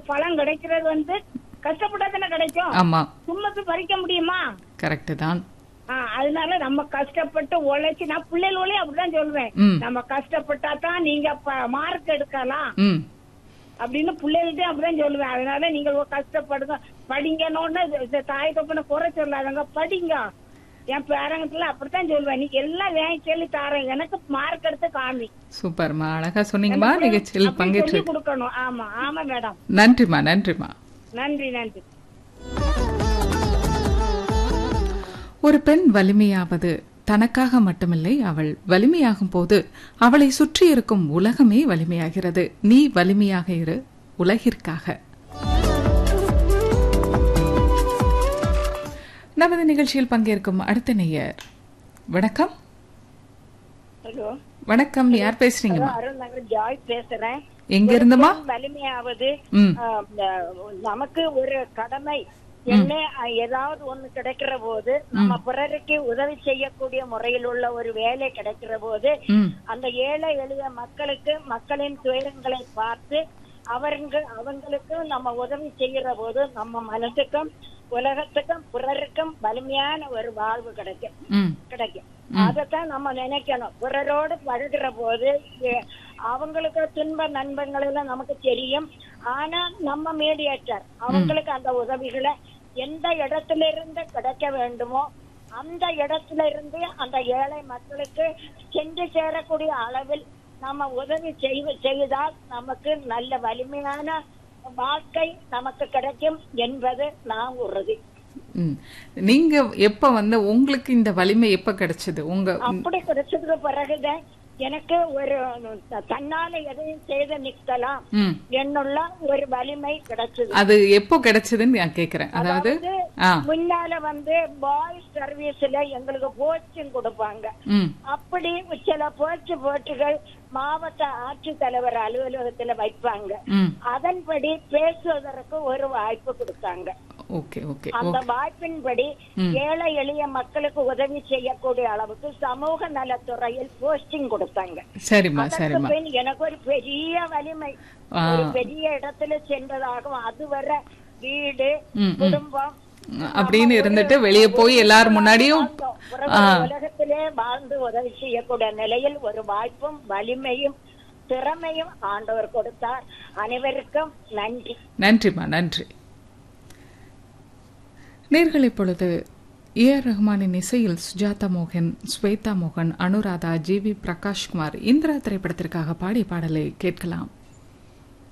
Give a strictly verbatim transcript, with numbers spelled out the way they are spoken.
பழம் கிடைக்கிறது வந்து கஷ்டப்பட்டா தானே கிடைக்கும். ஆமா, சும்மா போய் பறிக்க முடியுமா? கரெக்ட் தான். ஆஹ் அதனால நம்ம கஷ்டப்பட்டு உழைச்சு, நான் பிள்ளைகளோடய அப்படிதான் சொல்லுவேன். ம். நம்ம கஷ்டப்பட்டா தான் நீங்க மார்க் எடுக்கலாம் ம். அப்படின்னு பிள்ளைகிட்டே அப்படிதான் சொல்லுவேன். அதனால நீங்க கஷ்டப்படுங்க, படிங்கன்னு தாய் தப்பன குறை சொல்லாதங்க, படிங்க. என் பேரங்கத்துல அப்படித்தான் சொல்லுவேன். நீங்க எல்லாம் வேன் சொல்லி தாரேன், எனக்கு மார்க் எடுத்து காமி. சூப்பர்மா, அழகா சொன்னீங்கம்மா. நிகழ்ச்சியில் பங்கேற்று கொடுக்கணும். ஆமா ஆமா மேடம். நன்றிமா, நன்றிமா. நன்றி நன்றி. ஒரு பெண் வலிமையாவது தனக்காக மட்டுமில்லை, அவள் வலிமையாகும் போது அவளை சுற்றி இருக்கும் உலகமே வலிமையாகிறது. நீ வலிமையாக இரு, உலகிற்காக. நமது நிகழ்ச்சியில் பங்கேற்கும் அடுத்த நேயர். வணக்கம். ஹலோ, வணக்கம். யார் பேசுறீங்கம்மா? அருள் நகர் ஜாய் பேசுறேன். எங்க இருந்துமா? வலிமையாவது ம். நமக்கு ஒரு கடமை. என்ன, ஏதாவது ஒண்ணு கிடைக்கிற போது நம்ம பிறருக்கு உதவி செய்யக்கூடிய முறையில் உள்ள ஒரு வேலை கிடைக்கிற போது ம். அந்த ஏழை எளிய மக்களுக்கு மக்களின் துயரங்களை பார்த்து அவருங்க அவங்களுக்கும் நம்ம உதவி செய்யற போது நம்ம மனசுக்கும் உலகத்துக்கும் பிறருக்கும் வலிமையான ஒரு வாழ்வு கிடைக்கும் ம். கிடைக்கும். அதைத்தான் நம்ம நினைக்கணும். பிறரோடு பழகுற போது எ- அவங்களுக்கு துன்ப நண்பங்கள் எல்லாம் நமக்கு தெரியும். ஆனா நம்ம மீடியேட்டர் அவங்களுக்கு அந்த உதவிகளை எந்த இடத்துல இருந்து கிடைக்க வேண்டுமோ அந்த இடத்துல இருந்து அந்த ஏழை மக்களுக்கு சென்று சேரக்கூடிய அளவில் நம்ம உதவி செய்வ செய்தால் நமக்கு நல்ல வலிமையான வாழ்க்கை நமக்கு கிடைக்கும் என்பது நான் உறுதி. ம். நீங்க எப்ப வந்து உங்களுக்கு இந்த வலிமை எப்ப கிடைச்சது? உங்க அப்படி கிடைச்சதுக்கு பிறகுதான் எனக்கு ஒரு தன்னால எதையும் செய்து நிக்கலாம் ம். என்னுள்ள ஒரு வலிமை கிடைச்சது. அது எப்போ கிடைச்சதுன்னு நான் கேக்குறேன். அதாவது ஆ. முன்னால வந்து பாய்ஸ் சர்வீஸ்ல எங்களுக்கு கோச்சிங் கொடுப்பாங்க. ம். அப்படி சில போச்சு போட்டுகள் மாவட்ட ஆட்சித்தலைவர் அலுவலகத்துல வைப்பாங்க. ம். அதன்படி பேசுவதற்கு ஒரு வாய்ப்பு கொடுத்தாங்க. ஓகே ஓகே அந்த ஓகே. வாய்ப்பின்படி ஏழை எளிய மக்களுக்கு உதவி செய்யக்கூடிய அளவுக்கு சமூக நலத்துறையில் போஸ்டிங் கொடுத்தாங்க. சரிம்மா, அதற்கு சரிம்மா. பின் எனக்கு ஒரு பெரிய வலிமை, ஆ. ஒரு பெரிய இடத்துல சென்றதாகவும் அதுவரை வீடு ம், ம். குடும்பம் அப்படின்னு இருந்துட்டு வெளியே போய் எல்லாரும் முன்னாடியும் ஆ. உலகத்திலே வாழ்ந்து உதவி செய்யக்கூடிய நிலையில் ஒரு வாய்ப்பும் வலிமையும் திறமையும் ஆண்டவர் கொடுத்தார். அனைவருக்கும் நன்றி. நன்றிம்மா, நன்றி. நேர்கள் இப்பொழுது ஏ ஆர் ரஹ்மானின் இசையில் சுஜாதா மோகன், ஸ்வேதா மோகன், அனுராதா, ஜி வி பிரகாஷ்குமார் இந்திரா திரைப்படத்திற்காக பாடிய பாடலை கேட்கலாம்.